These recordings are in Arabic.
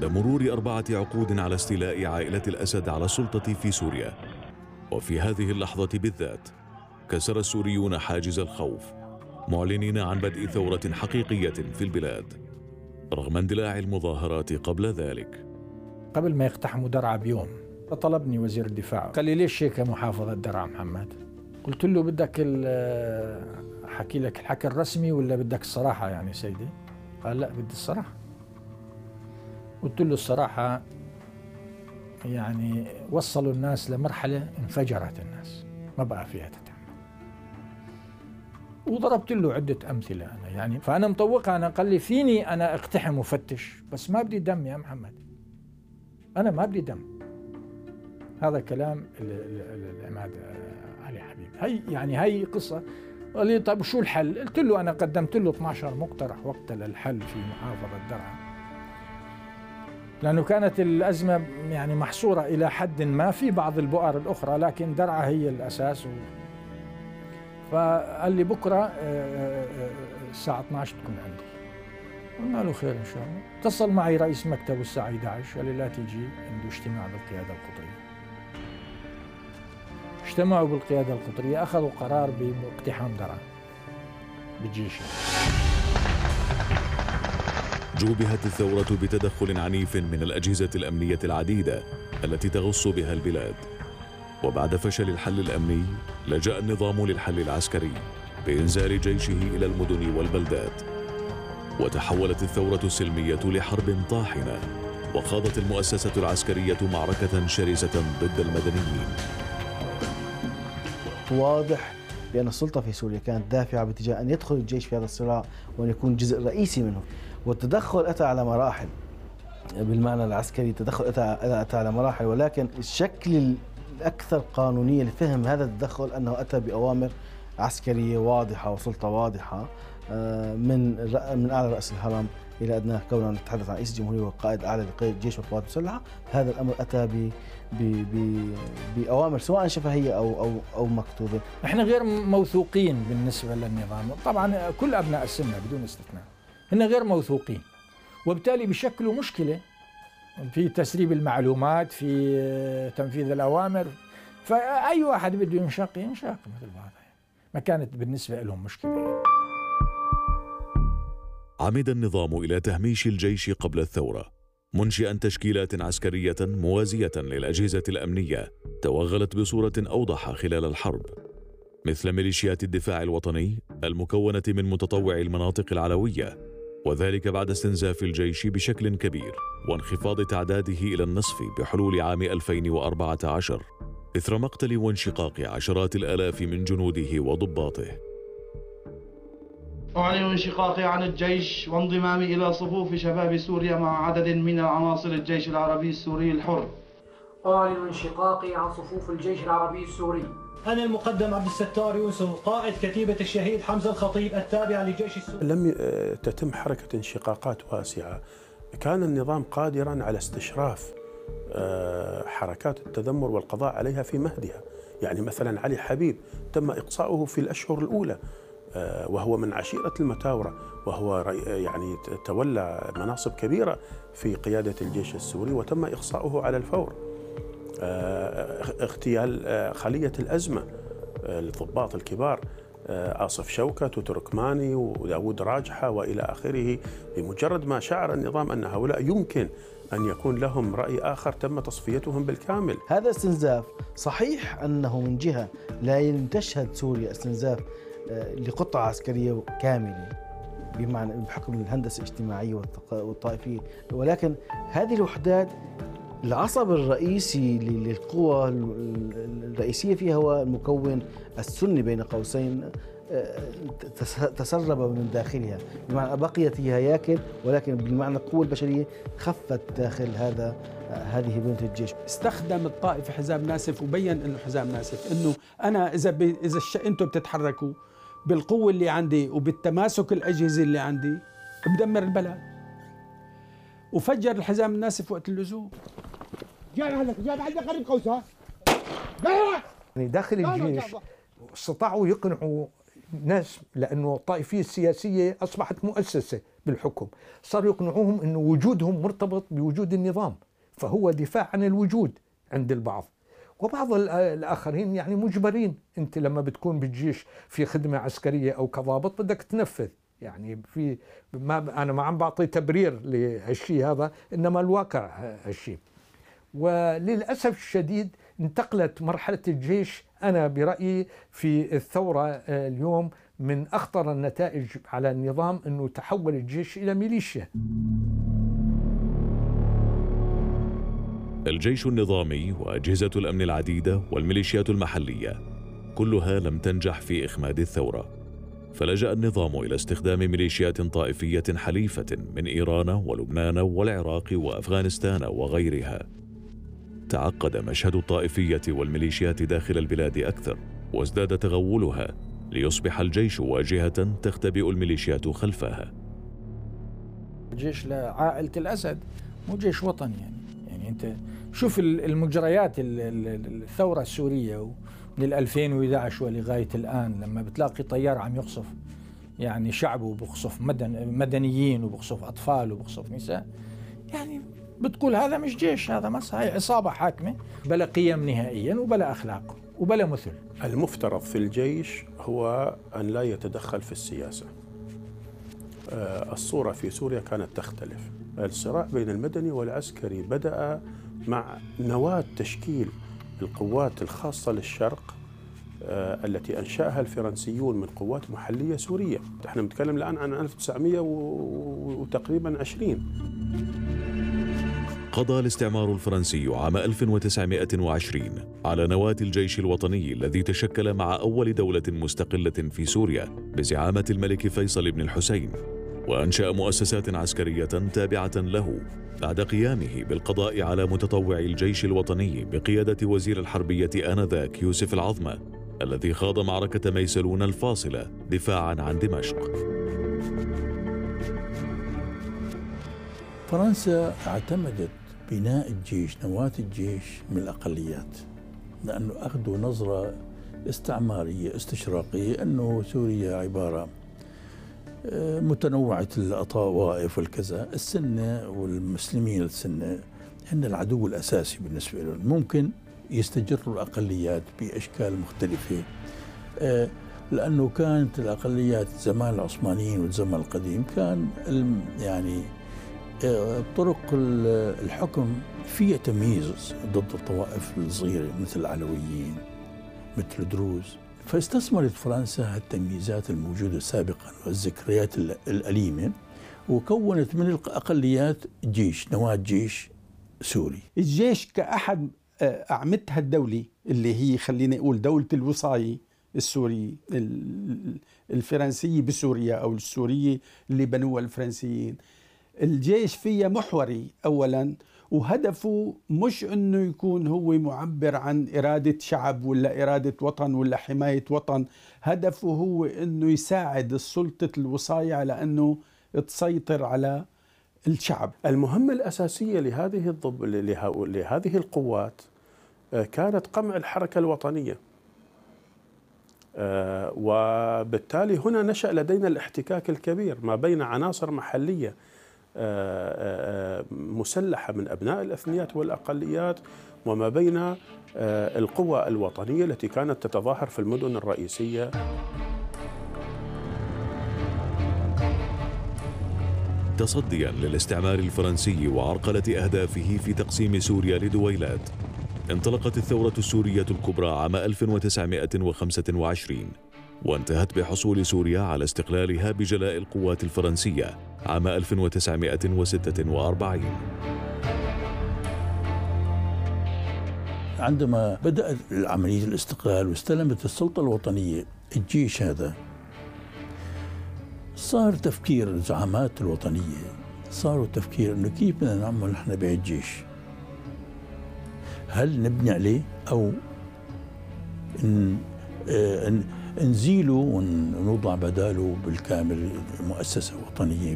بعد مرور 4 عقود على استيلاء عائلة الأسد على السلطة في سوريا. وفي هذه اللحظة بالذات كسر السوريون حاجز الخوف، معلنين عن بدء ثورة حقيقية في البلاد رغم اندلاع المظاهرات قبل ذلك. قبل ما يقتحموا درعا بيوم طلبني وزير الدفاع، قال لي ليش هيك محافظة درعا محمد؟ قلت له بدك أحكي لك الحكي الرسمي ولا بدك الصراحة يعني سيدي؟ قال لا بدي الصراحة. قلت له الصراحة يعني وصلوا الناس لمرحلة انفجرت الناس ما بقى فيها تتحمل. وضربت له عدة أمثلة أنا يعني، فأنا مطوقها. أنا قال لي فيني أنا اقتحم وفتش بس ما بدي دم يا محمد، أنا ما بدي دم. هذا كلام العماد علي حبيب. هي قصة. قال لي طيب شو الحل؟ قلت له أنا قدمت له 12 مقترح وقتها للحل في محافظة درعا، لأنه كانت الأزمة يعني محصورة إلى حد ما في بعض البؤر الأخرى، لكن درعا هي الأساس. فقال لي بكرة الساعة 12 تكون عندي. قلنا له خير إن شاء الله. اتصل معي رئيس مكتبه الساعة 11 قال لي لا تيجي، عنده اجتماع بالقيادة القطرية. اجتمعوا بالقيادة القطرية، أخذوا قرار باقتحام درعا بالجيش. جوبهت الثورة بتدخل عنيف من الأجهزة الأمنية العديدة التي تغص بها البلاد. وبعد فشل الحل الأمني لجأ النظام للحل العسكري بإنزال جيشه إلى المدن والبلدات. وتحولت الثورة السلمية لحرب طاحنة، وخاضت المؤسسة العسكرية معركة شرسة ضد المدنيين. واضح بأن السلطة في سوريا كانت دافعة باتجاه أن يدخل الجيش في هذا الصراع وأن يكون جزء رئيسي منه. والتدخل أتى على مراحل بالمعنى العسكري، التدخل أتى على مراحل، ولكن الشكل الأكثر قانونية لفهم هذا التدخل أنه أتى بأوامر عسكرية واضحة وسلطة واضحة من أعلى رأس الهرم إلى أدناه. كوننا نتحدث عن رئيس الجمهورية والقائد الأعلى للجيش والقوات المسلحة، هذا الأمر أتى بأوامر سواء شفهية أو مكتوبة. احنا غير موثوقين بالنسبة للنظام، طبعا كل أبناء السنة بدون استثناء هن غير موثوقين، وبالتالي بيشكلوا مشكلة في تسريب المعلومات، في تنفيذ الأوامر. فأي واحد بده ينشق مثل بعض، ما كانت بالنسبة لهم مشكلة. عمد النظام إلى تهميش الجيش قبل الثورة، منشئا تشكيلات عسكرية موازية للأجهزة الأمنية توغلت بصورة أوضح خلال الحرب، مثل ميليشيات الدفاع الوطني المكونة من متطوعي المناطق العلوية، وذلك بعد استنزاف الجيش بشكل كبير وانخفاض تعداده إلى النصف بحلول عام 2014 إثر مقتل وانشقاق عشرات الآلاف من جنوده وضباطه. أعلن انشقاقي عن الجيش وانضمامي إلى صفوف شباب سوريا مع عدد من عناصر الجيش العربي السوري الحر. أعلن انشقاقي عن صفوف الجيش العربي السوري. أنا المقدم عبد الستار يوسف، قائد كتيبة الشهيد حمزة الخطيب التابعة للجيش السوري. لم تتم حركة انشقاقات واسعة، كان النظام قادرا على استشراف حركات التذمر والقضاء عليها في مهدها. يعني مثلا علي حبيب تم إقصاؤه في الأشهر الأولى وهو من عشيرة المتاورة، وهو يعني تولى مناصب كبيرة في قيادة الجيش السوري وتم إقصاؤه على الفور. اغتيال خلية الأزمة الضباط الكبار آصف شوكت وتركماني وداود راجحة وإلى آخره، بمجرد ما شعر النظام أن هؤلاء يمكن أن يكون لهم رأي آخر تم تصفيتهم بالكامل. هذا استنزاف صحيح أنه من جهة لا تشهد سوريا استنزاف لقطعة عسكرية كاملة بمعنى بحكم الهندسة الاجتماعية والطائفية، ولكن هذه الوحدات العصب الرئيسي للقوى الرئيسية فيها هو المكون السني بين قوسين تسرب من داخلها، بمعنى بقيت هي هياكل ولكن بالمعنى القوة البشرية خفت داخل هذه بنية الجيش. استخدم الطائفة حزام ناسف وبين انه حزام ناسف انه انا اذا انتم بتتحركوا بالقوة اللي عندي وبالتماسك الأجهزة اللي عندي بدمر البلد، وفجر الحزام الناسف وقت اللزوم. جاي عندك قريب قوسها. يعني داخل الجيش استطاعوا يقنعوا ناس، لأنه الطائفية السياسية أصبحت مؤسسة بالحكم، صار يقنعوهم أنه وجودهم مرتبط بوجود النظام، فهو دفاع عن الوجود عند البعض. وبعض الآخرين يعني مجبرين، أنت لما بتكون بالجيش في خدمة عسكرية أو كضابط بدك تنفذ، يعني في ما أنا ما عم بعطي تبرير لهالشيء هذا، إنما الواقع هالشيء. وللأسف الشديد انتقلت مرحلة الجيش أنا برأيي في الثورة اليوم من أخطر النتائج على النظام أنه تحول الجيش إلى ميليشيا. الجيش النظامي وأجهزة الأمن العديدة والميليشيات المحلية كلها لم تنجح في إخماد الثورة، فلجأ النظام إلى استخدام ميليشيات طائفية حليفة من إيران ولبنان والعراق وأفغانستان وغيرها. تعقد مشهد الطائفية والميليشيات داخل البلاد أكثر، وازداد تغولها ليصبح الجيش واجهة تختبئ الميليشيات خلفها. الجيش لعائلة الأسد، مو جيش وطني يعني أنت شوف المجريات الثورة السورية من 2011 ولغاية الآن، لما بتلاقي طيار عم يقصف يعني شعبه وبقصف مدنيين وبقصف أطفال وبقصف نساء، يعني بتقول هذا مش جيش، هذا هاي عصابة حاكمة بلا قيم نهائيا وبلا أخلاق وبلا مثل. المفترض في الجيش هو أن لا يتدخل في السياسة. الصورة في سوريا كانت تختلف. الصراع بين المدني والعسكري بدأ مع نواة تشكيل القوات الخاصة للشرق التي أنشأها الفرنسيون من قوات محلية سورية. احنا بنتكلم الآن عن 1900 وتقريبا 20. قضى الاستعمار الفرنسي عام 1920 على نواة الجيش الوطني الذي تشكل مع أول دولة مستقلة في سوريا بزعامة الملك فيصل بن الحسين، وأنشأ مؤسسات عسكرية تابعة له بعد قيامه بالقضاء على متطوعي الجيش الوطني بقيادة وزير الحربية آنذاك يوسف العظمة، الذي خاض معركة ميسلون الفاصلة دفاعا عن دمشق. فرنسا اعتمدت بناء الجيش، نواة الجيش، من الأقليات، لأنه أخذوا نظرة استعمارية استشراقية أنه سوريا عبارة متنوعة الطوائف والكذا، السنة والمسلمين السنة هن العدو الأساسي بالنسبة لهم، ممكن يستجروا الأقليات بأشكال مختلفة، لأنه كانت الأقليات زمان العثمانيين والزمن القديم كان يعني طرق الحكم فيها تمييز ضد الطوائف الصغيرة مثل العلويين مثل الدروز، فاستثمرت فرنسا التمييزات الموجودة سابقا والذكريات الأليمة وكونت من الأقليات جيش، نواة جيش سوري. الجيش كأحد أعمدتها الدولة اللي هي خلينا نقول دولة الوصاية السوري الفرنسية بسوريا أو السورية اللي بنوها الفرنسيين. الجيش فيها محوري أولا، وهدفه مش أنه يكون هو معبر عن إرادة شعب ولا إرادة وطن ولا حماية وطن، هدفه هو أنه يساعد السلطة الوصاية على أنه تسيطر على الشعب. المهمة الأساسية لهذه القوات كانت قمع الحركة الوطنية، وبالتالي هنا نشأ لدينا الاحتكاك الكبير ما بين عناصر محلية مسلحة من أبناء الأثنيات والأقليات وما بين القوى الوطنية التي كانت تتظاهر في المدن الرئيسية. تصديا للاستعمار الفرنسي وعرقلة أهدافه في تقسيم سوريا لدويلات، انطلقت الثورة السورية الكبرى عام 1925 وانتهت بحصول سوريا على استقلالها بجلاء القوات الفرنسية عام 1946. عندما بدأت عملية الاستقلال واستلمت السلطة الوطنية الجيش هذا، صار تفكير الزعامات الوطنية، صاروا تفكير انه كيف بدنا نعمل نحن بهالجيش، هل نبني عليه او نزيله ونوضع بداله بالكامل مؤسسة وطنية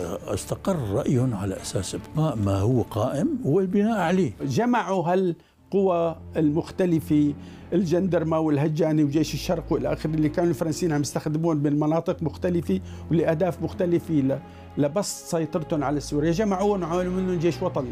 فاستقر رأيهم على أساس إبقاء ما هو قائم والبناء عليه. جمعوا القوى المختلفة، الجندرمة والهجاني وجيش الشرق والى اخره، اللي كانوا الفرنسيين عم يستخدمون من مناطق مختلفة ولاهداف مختلفة لبسط سيطرتهم على سوريا. جمعوهم وعملوا منهم جيش وطني.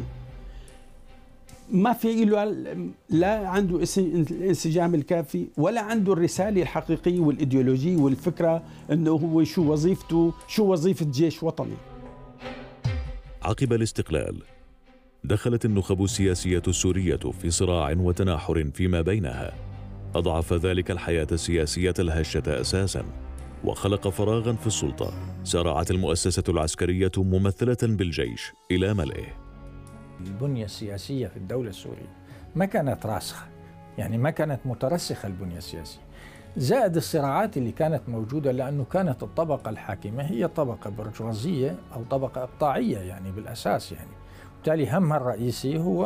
ما في له لا عنده الانسجام الكافي ولا عنده الرسالة الحقيقية والإيديولوجية والفكرة أنه هو شو وظيفته، شو وظيفة جيش وطني. عقب الاستقلال دخلت النخب السياسية السورية في صراع وتناحر فيما بينها، أضعف ذلك الحياة السياسية الهشة أساساً وخلق فراغاً في السلطة. سارعت المؤسسة العسكرية ممثلة بالجيش إلى ملئه. البنية السياسية في الدولة السورية ما كانت راسخة، يعني ما كانت مترسخة البنية السياسية، زائد الصراعات اللي كانت موجودة، لأنه كانت الطبقة الحاكمة هي طبقة برجوازية أو طبقة إقطاعية يعني بالأساس، يعني بالتالي همها الرئيسي هو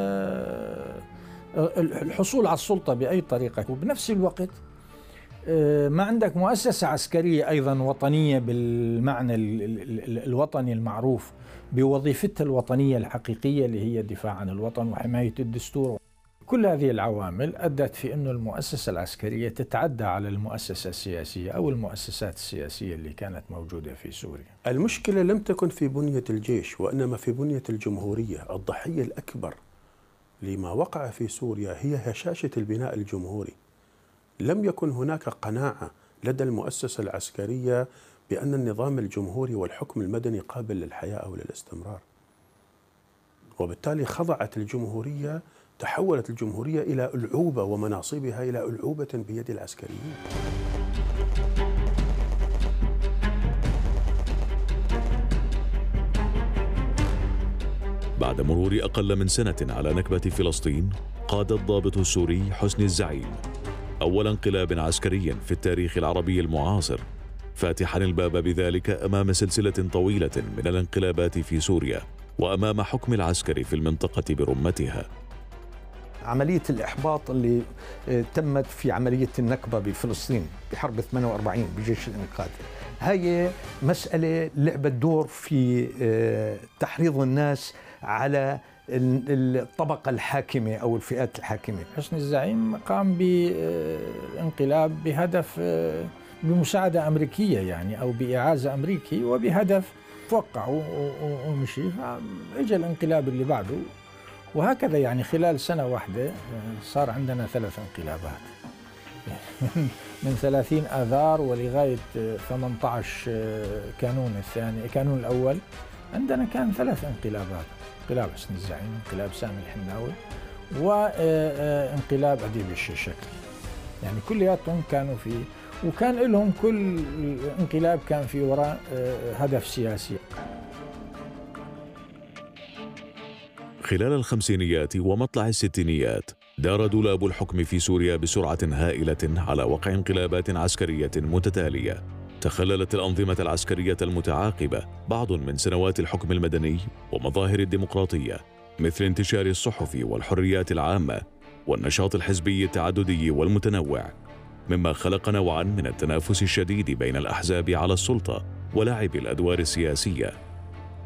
الحصول على السلطة بأي طريقة. وبنفس الوقت ما عندك مؤسسة عسكرية أيضا وطنية بالمعنى الوطني المعروف بوظيفتها الوطنية الحقيقية اللي هي الدفاع عن الوطن وحماية الدستور. كل هذه العوامل أدت في أن المؤسسة العسكرية تتعدى على المؤسسة السياسية أو المؤسسات السياسية اللي كانت موجودة في سوريا. المشكلة لم تكن في بنية الجيش وإنما في بنية الجمهورية. الضحية الأكبر لما وقع في سوريا هي هشاشة البناء الجمهوري. لم يكن هناك قناعة لدى المؤسسة العسكرية بأن النظام الجمهوري والحكم المدني قابل للحياة أو للاستمرار، وبالتالي خضعت الجمهورية، تحولت الجمهورية إلى ألعوبة ومناصبها إلى ألعوبة بيد العسكريين. بعد مرور أقل من سنة على نكبة فلسطين، قاد الضابط السوري حسني الزعيم أول انقلاب عسكري في التاريخ العربي المعاصر، فاتحا الباب بذلك أمام سلسلة طويلة من الانقلابات في سوريا وأمام حكم العسكر في المنطقة برمتها. عملية الإحباط اللي تمت في عملية النكبة بفلسطين بحرب 48 بجيش الإنقاذ، هي مسألة لعبت دور في تحريض الناس على الطبقة الحاكمة أو الفئات الحاكمة. حسني الزعيم قام بانقلاب بهدف بمساعدة أمريكية يعني أو بإعازة أمريكي وبهدف توقع ومشي، فإجا الانقلاب اللي بعده، وهكذا يعني خلال سنة واحدة صار عندنا 3 انقلابات من 30 آذار ولغاية 18 كانون الثاني، كانون الأول عندنا كان 3 انقلابات: انقلاب حسني الزعيم، انقلاب سامي الحناوي، وانقلاب أديب الشيشكي. يعني كلياتهم كانوا في، وكان لهم كل انقلاب كان في وراء هدف سياسي. خلال الخمسينيات ومطلع الستينيات دار دولاب الحكم في سوريا بسرعة هائلة على وقع انقلابات عسكرية متتالية تخللت الأنظمة العسكرية المتعاقبة بعض من سنوات الحكم المدني ومظاهر الديمقراطية، مثل انتشار الصحف والحريات العامة والنشاط الحزبي التعددي والمتنوع، مما خلق نوعا من التنافس الشديد بين الأحزاب على السلطة ولعب الأدوار السياسية.